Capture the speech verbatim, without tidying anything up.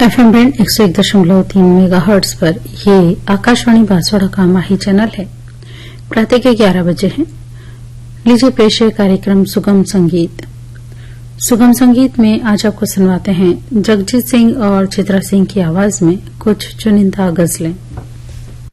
FM band एक सौ एक दशमलव तीन मेगा हर्ट्ज पर ये आकाशवाणी बांसवाड़ा का माही चैनल है। प्रातः के ग्यारह बजे हैं। लीजिए पेश है कार्यक्रम सुगम संगीत। सुगम संगीत में आज आपको सुनवाते हैं जगजीत सिंह और चित्रा सिंह की आवाज में कुछ चुनिंदा गजलें।